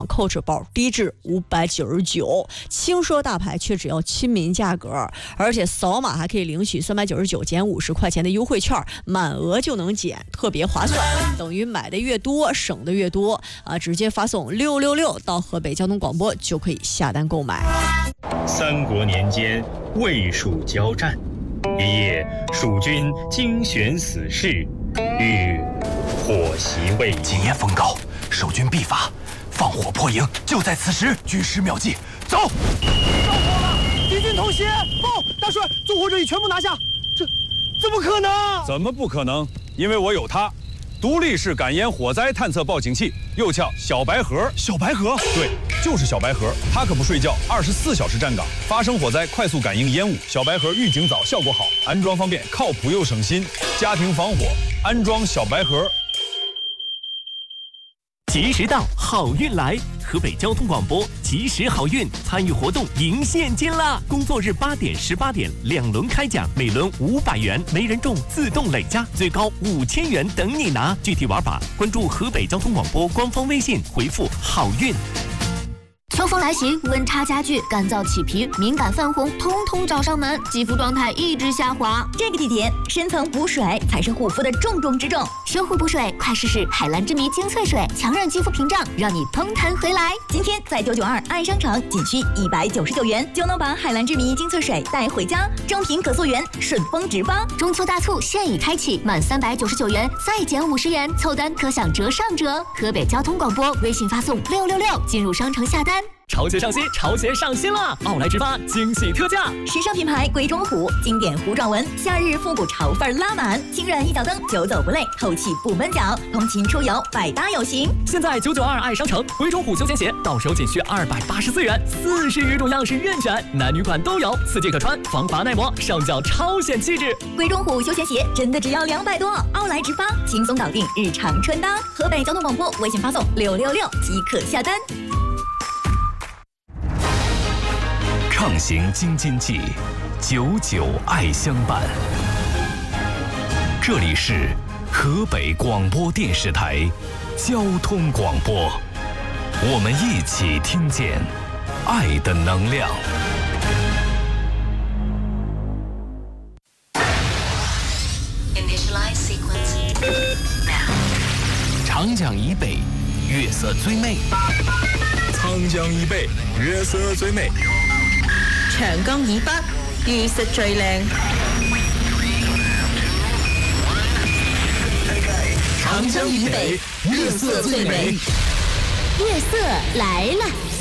Coach 包低至599，轻奢大牌却只要亲民价格，而且扫码还可以领取399减50块钱的优惠券，满额就能减，特别划算，等于买的越多省的越多啊！直接发送666到河北交通广播就可以下单购买。 三国年间，魏蜀交战，一夜蜀军精选死士，欲火袭魏。 今夜风高，守军必发。放火破营，就在此时，军师妙计，走！ 着火了，敌军偷袭！报，大帅，纵火者已全部拿下。这不可能！ 怎么不可能？因为我有它，独立式感烟火灾探测报警器，又叫小白盒。 小白盒？ 对，就是小白盒。它可不睡觉，24小时站岗，发生火灾快速感应烟雾。小白盒预警早，效果好，安装方便，靠谱又省心。家庭防火，安装小白盒。 及时到，好运来！河北交通广播及时好运参与活动赢现金啦！工作日8点、18点2轮开奖，每轮500元，没人中自动累加，最高5000元等你拿。具体玩法关注河北交通广播官方微信，回复好运。 秋风来袭，温差加剧，干燥起皮、敏感泛红，通通找上门，肌肤状态一直下滑。 这个季节，深层补水才是护肤的重中之重。 修护补水，快试试海蓝之谜精粹水，强韧肌肤屏障，让你通弹回来。 今天在992爱商场，仅需199元就能把海蓝之谜精粹水带回家，正品可溯源，顺丰直发。 中秋大促现已开启，满399元再减50元，凑单可享折上折。河北交通广播微信发送666进入商城下单。 潮鞋上新，潮鞋上新了！奥莱直发惊喜特价， 时尚品牌鬼冢虎，经典糊状纹，夏日复古潮范拉满，轻软一脚蹬，久走不累，透气不闷脚，通勤出游百搭有型。 现在992爱商城，鬼冢虎休闲鞋到手仅需284元，40余种样式任选，男女款都有，4季可穿，防滑耐磨，上脚超显气质。 鬼冢虎休闲鞋真的只要200多，奥莱直发轻松搞定日常穿搭。河北交通广播微信发送666即可下单。 畅行京津冀，99爱相伴。这里是河北广播电视台交通广播，我们一起听见爱的能量。长江以北，月色最美。 长江以北，月色最美。 長江以北，月色最靚。 长江以北，月色最美。 月色来了。